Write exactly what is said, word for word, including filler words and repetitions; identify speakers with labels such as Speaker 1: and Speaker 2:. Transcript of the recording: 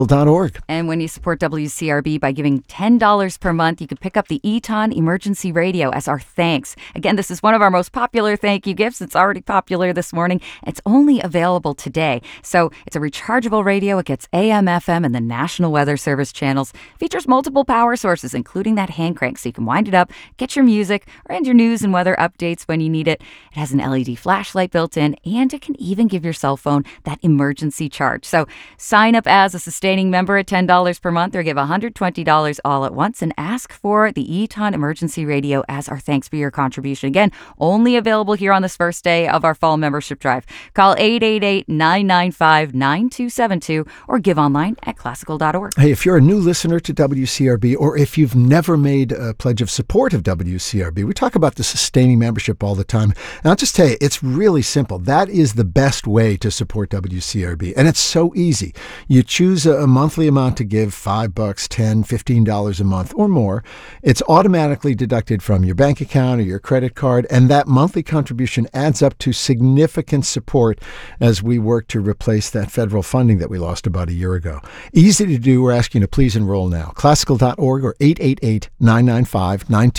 Speaker 1: dot org.
Speaker 2: And when you support W C R B by giving ten dollars per month, you can pick up the Eton Emergency Radio as our thanks. Again, this is one of our most popular thank you gifts. It's already popular this morning. It's only available today. So it's a rechargeable radio. It gets A M, F M, and the National Weather Service channels. Features multiple power sources, including that hand crank, so you can wind it up, get your music, and your news and weather updates when you need it. It has an L E D flashlight built in, and it can even give your cell phone that emergency charge. So sign up as a sustaining member at ten dollars per month, or give one hundred twenty dollars all at once and ask for the Eton Emergency Radio as our thanks for your contribution. Again, only available here on this first day of our fall membership drive. Call eight eight eight, nine nine five, nine two seven two or give online at classical dot org.
Speaker 1: Hey, if you're a new listener to W C R B, or if you've never made a pledge of support of W C R B, we talk about the sustaining membership all the time. And I'll just tell you, it's really simple. That is the best way to support W C R B. And it's so easy. You choose a, a monthly amount to give, five bucks, ten, fifteen dollars a month or more. It's automatically deducted from your bank account or your credit card, and that monthly contribution adds up to significant support as we work to replace that federal funding that we lost about a year ago. Easy to do. We're asking you to please enroll now. classical dot org or eight eight eight, nine nine five, nine two seven two.